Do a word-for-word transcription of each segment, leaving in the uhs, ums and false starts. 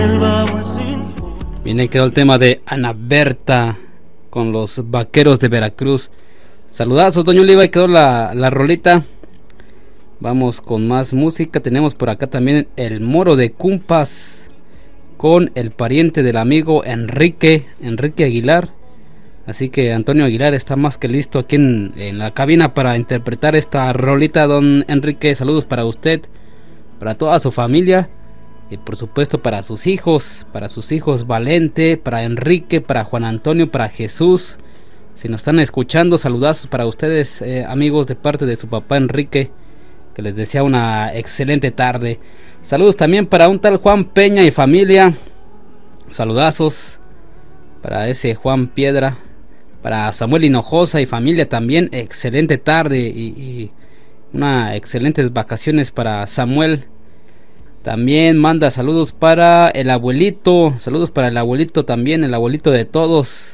Bien, ahí quedó el tema de Ana Berta con los Vaqueros de Veracruz. Saludazos, Doña Oliva, ahí quedó la, la rolita. Vamos con más música. Tenemos por acá también el Moro de Cumpas con el pariente del amigo Enrique, Enrique Aguilar. Así que Antonio Aguilar está más que listo aquí en, en la cabina para interpretar esta rolita. Don Enrique, saludos para usted, para toda su familia y por supuesto para sus hijos, para sus hijos Valente, para Enrique, para Juan Antonio, para Jesús. Si nos están escuchando, saludazos para ustedes, eh, amigos, de parte de su papá Enrique, que les desea una excelente tarde. Saludos también para un tal Juan Peña y familia. Saludazos para ese Juan Piedra, para Samuel Hinojosa y familia también. Excelente tarde y, y una excelentes vacaciones para Samuel. También manda saludos para el abuelito, saludos para el abuelito también, el abuelito de todos.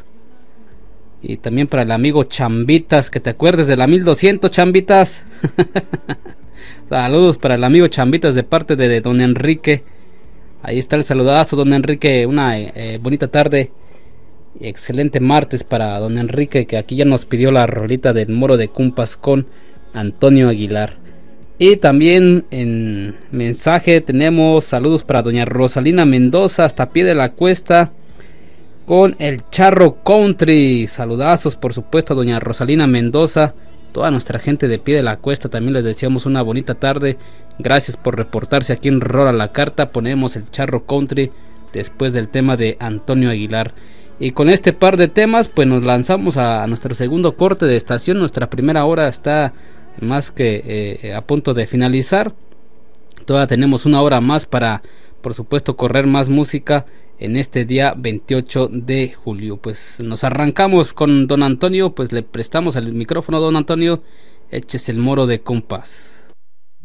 Y también para el amigo Chambitas, que te acuerdes de la mil doscientos, Chambitas. Saludos para el amigo Chambitas de parte de, de don Enrique. Ahí está el saludazo, don Enrique. Una eh, bonita tarde y excelente martes para don Enrique, que aquí ya nos pidió la rolita del Moro de Cumpas con Antonio Aguilar. Y también en mensaje tenemos saludos para doña Rosalina Mendoza hasta Pie de la Cuesta con el Charro Country. Saludazos por supuesto a doña Rosalina Mendoza, toda nuestra gente de Pie de la Cuesta. También les deseamos una bonita tarde. Gracias por reportarse aquí en Rola la Carta. Ponemos el Charro Country después del tema de Antonio Aguilar. Y con este par de temas pues nos lanzamos a nuestro segundo corte de estación. Nuestra primera hora está más que eh, a punto de finalizar. Todavía tenemos una hora más para, por supuesto, correr más música en este día veintiocho de julio. Pues nos arrancamos con don Antonio. Pues le prestamos el micrófono a don Antonio. Échese el Moro de Cumpas.